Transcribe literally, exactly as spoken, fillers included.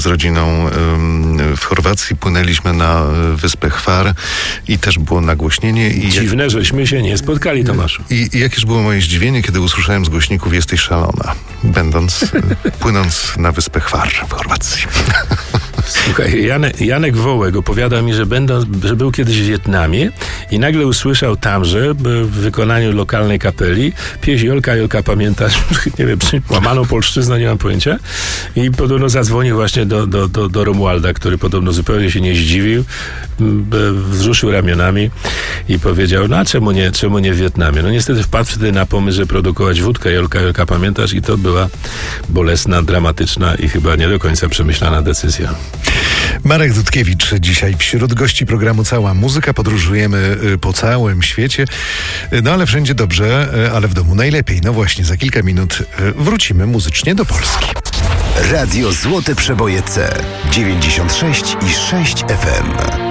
z rodziną w Chorwacji. Płynęliśmy na wyspę Hvar i też było nagłośnienie. I Dziwne, żeśmy się nie spotkali, Tomaszu. I, I jakież było moje zdziwienie, kiedy usłyszałem z głośników: jesteś szalona, będąc, płynąc na wyspę Hvar w Chorwacji. Słuchaj, Janek, Janek Wołek opowiada mi, że, będą, że był kiedyś w Wietnamie i nagle usłyszał tamże w wykonaniu lokalnej kapeli pieśń Jolka, Jolka, pamiętasz? Nie wiem, łamaną polszczyznę, nie mam pojęcia. I podobno zadzwonił właśnie do, do, do, do Romualda, który podobno zupełnie się nie zdziwił, wzruszył ramionami i powiedział: no a czemu nie, czemu nie w Wietnamie? No niestety wpadł wtedy na pomysł, że produkować wódkę Jolka, Jolka, pamiętasz? I to była bolesna, dramatyczna i chyba nie do końca przemyślana decyzja. Marek Dudkiewicz dzisiaj wśród gości programu Cała Muzyka. Podróżujemy po całym świecie, no ale wszędzie dobrze, ale w domu najlepiej. No właśnie, za kilka minut wrócimy muzycznie do Polski. Radio Złote Przeboje C dziewięćdziesiąt sześć i sześć F M.